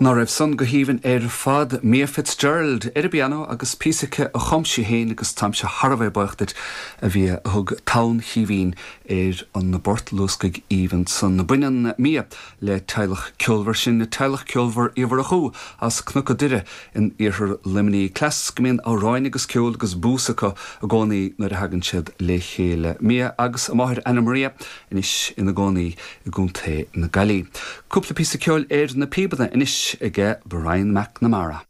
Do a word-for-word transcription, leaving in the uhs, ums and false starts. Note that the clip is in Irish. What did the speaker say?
Ná raibh son go híomhann ar fad Mia Fitzgerald ar a piano agus písacha a chomsí héin agus tam se Harbh buachtait a bhí thug town híhín ar an na bort lúscaig íhan san na buinean Mia le teilech ceolmhar sin na teilech ceolmhar íomhar a chu as cnucha dire in iarthar limní clas gomíon á ráin agus ceol agus búsacha a gcónaí nar a hagann siad le chéile Mia agus a máthir Anna Maria inis ina gcónaí i gúnta na Galí. Cúpla písa ceol ar na píbada inis ige Brian McNamara.